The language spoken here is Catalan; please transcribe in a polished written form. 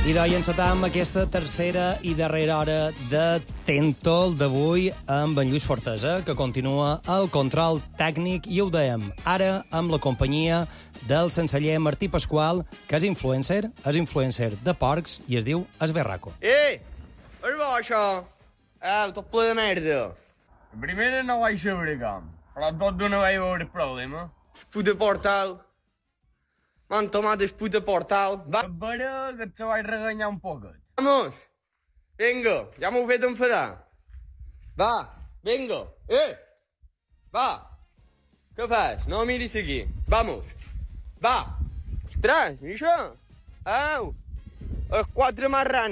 I d'ahir encetam aquesta tercera i darrera hora de Tentol d'avui amb en Lluís Fortesa, que continua el control tècnic, i ho dèiem ara amb la companyia del senceller Martí Pasqual, que és influencer de porcs i es diu Esberraco. És bo, això? Tot ple de merda. La primera no vaig saber com, però tot d'una vaig veure el problema. El puto portal. M'han tomat el puto portal. Va. A veure que te vaig regañar un poquet. Vamos. Vinga, ja m'ho he fet enfadar. Va, vinga. Va. Què fas? No miris aquí. Vamos. Va. Ostres, mira això. Au. Els quatre marrans.